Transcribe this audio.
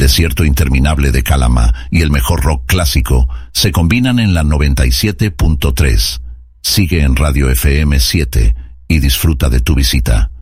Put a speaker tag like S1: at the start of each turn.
S1: desierto interminable de Calama y el mejor rock clásico se combinan en la 97.3. Sigue en Radio FM 7 y disfruta de tu visita.